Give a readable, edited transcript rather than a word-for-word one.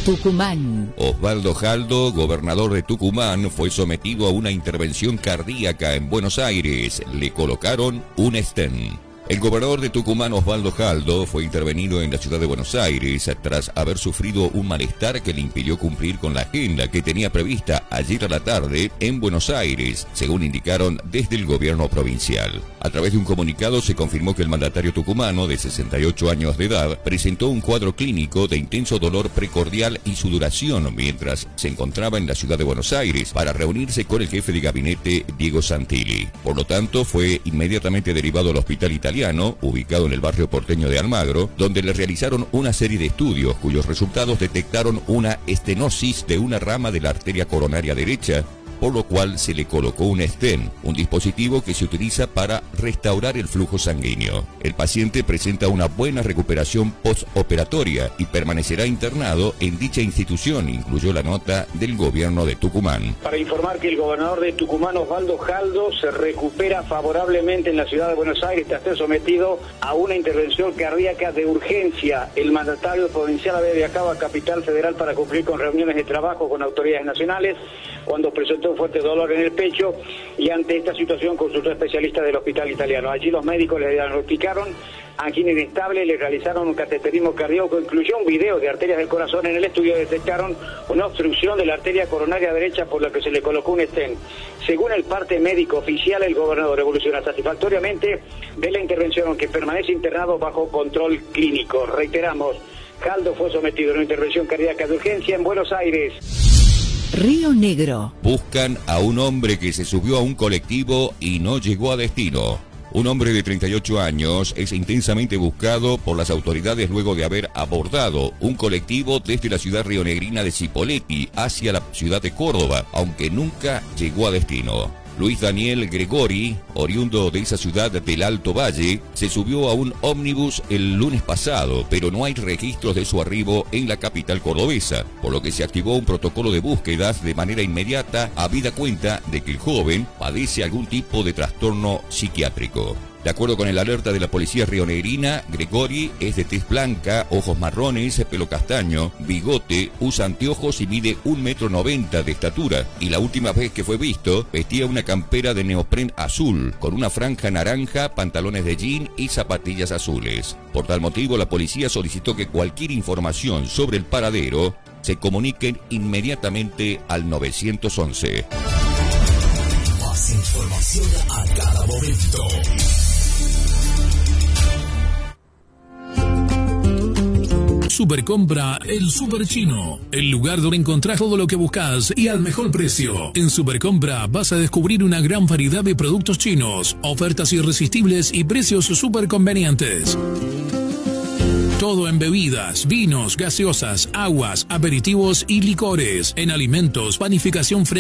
Tucumán. Osvaldo Jaldo, gobernador de Tucumán, fue sometido a una intervención cardíaca en Buenos Aires. Le colocaron un stent. El gobernador de Tucumán, Osvaldo Jaldo, fue intervenido en la ciudad de Buenos Aires tras haber sufrido un malestar que le impidió cumplir con la agenda que tenía prevista ayer a la tarde en Buenos Aires, según indicaron desde el gobierno provincial. A través de un comunicado se confirmó que el mandatario tucumano, de 68 años de edad, presentó un cuadro clínico de intenso dolor precordial y sudoración mientras se encontraba en la ciudad de Buenos Aires para reunirse con el jefe de gabinete, Diego Santilli. Por lo tanto, fue inmediatamente derivado al hospital italiano, ubicado en el barrio porteño de Almagro, donde le realizaron una serie de estudios cuyos resultados detectaron una estenosis de una rama de la arteria coronaria derecha, por lo cual se le colocó un stent, un dispositivo que se utiliza para restaurar el flujo sanguíneo. El paciente presenta una buena recuperación postoperatoria y permanecerá internado en dicha institución, incluyó la nota del gobierno de Tucumán. Para informar que el gobernador de Tucumán, Osvaldo Jaldo, se recupera favorablemente en la ciudad de Buenos Aires tras ser sometido a una intervención cardíaca de urgencia. El mandatario provincial había viajado a Capital Federal para cumplir con reuniones de trabajo con autoridades nacionales, cuando presentó un fuerte dolor en el pecho y ante esta situación consultó a especialistas del hospital italiano. Allí los médicos le diagnosticaron angina inestable, le realizaron un cateterismo cardíaco, incluyó un video de arterias del corazón. En el estudio detectaron una obstrucción de la arteria coronaria derecha, por la que se le colocó un stent. Según el parte médico oficial, el gobernador evoluciona satisfactoriamente de la intervención, aunque permanece internado bajo control clínico. Reiteramos, Jaldo fue sometido a una intervención cardíaca de urgencia en Buenos Aires. Río Negro. Buscan a un hombre que se subió a un colectivo y no llegó a destino. Un hombre de 38 años es intensamente buscado por las autoridades luego de haber abordado un colectivo desde la ciudad rionegrina de Cipolletti hacia la ciudad de Córdoba, aunque nunca llegó a destino. Luis Daniel Gregori, oriundo de esa ciudad del Alto Valle, se subió a un ómnibus el lunes pasado, pero no hay registros de su arribo en la capital cordobesa, por lo que se activó un protocolo de búsquedas de manera inmediata, habida cuenta de que el joven padece algún tipo de trastorno psiquiátrico. De acuerdo con el alerta de la policía rionegrina, Gregori es de tez blanca, ojos marrones, pelo castaño, bigote, usa anteojos y mide 1,90 m de estatura. Y la última vez que fue visto, vestía una campera de neopren azul, con una franja naranja, pantalones de jean y zapatillas azules. Por tal motivo, la policía solicitó que cualquier información sobre el paradero se comuniquen inmediatamente al 911. Más información a cada momento. Supercompra El Super Chino, el lugar donde encontrás todo lo que buscas y al mejor precio. En Supercompra vas a descubrir una gran variedad de productos chinos, ofertas irresistibles y precios súper convenientes. Todo en bebidas, vinos, gaseosas, aguas, aperitivos y licores. En alimentos, panificación fresca.